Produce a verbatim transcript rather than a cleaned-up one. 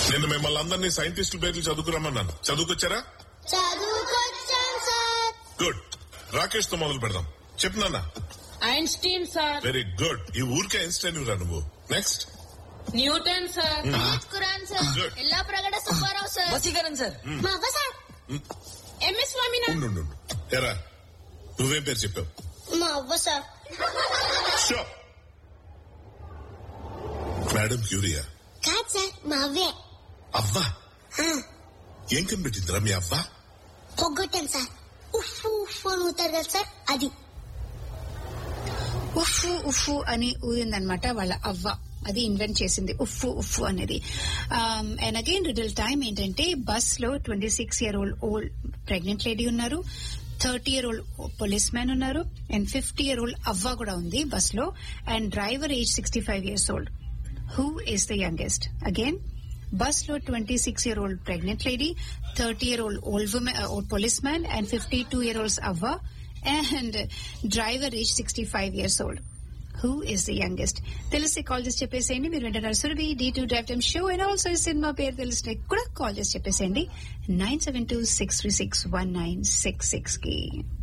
నేను మిమ్మల్ని అందరినీ సైంటిస్టుల పేర్లు చదువుకురమ్మన్నాను. చదువుకొచ్చారా? గుడ్. రాకేష్ తో మొదలు పెడదాం. చెప్పు నాన్న. Einstein sir. Very good. ఈ ఊరికే ఐన్స్టైన్ రా నువ్వు. Next. Newton sir. Quran sir. ఎల్లా ప్రగడ సుబ్బారావు సార్. వసీకరణ్ సార్. మా అవ్వ సార్. ఎంఎస్ స్వామినాథన్. ఎరా నువ్వేం పేరు చెప్పావు? మా అవ్వ సార్. మేడం క్యూరియా? కాదు సార్, మా అవ్వే. అవ్వా? ఏం కనిపెట్టిందిరా మీ అవ్వ? పొగ్గొట్టాను సార్. ఉఫ్ఫు ఉఫ్ఫు అని ఊతారు కదా సార్, అది. ఉఫ్ఫు ఉఫ్ఫు అని ఊరిందనమాట వాళ్ళ అవ్వ. అది ఇన్వెంట్ చేసింది ఉఫ్ఫు ఉఫ్ఫు అనేది. అండ్ అగైన్ రిడల్ టైం ఏంటంటే, బస్ లో twenty six year old old pregnant lady ఉన్నారు, thirty year old police man ఉన్నారు, అండ్ ఫిఫ్టీ ఇయర్ ఓల్డ్ అవ్వ కూడా ఉంది బస్ లో, and driver age sixty five years old. Who is the youngest? Again bus లో twenty six year old pregnant lady, thirty year old old old police man, and fifty two year ఓల్డ్స్ అవ్వ, and driver age sixty five years old. Who is the youngest? తెలిసి call చేసి చెప్పేసేయండి. మీరు వింటున్నారు Surabhi D two drive time show. And also ఈ cinema పేరు తెలిసిన కూడా కాల్ చేసి చెప్పేసేయండి nine seven two six three six one nine six six కి.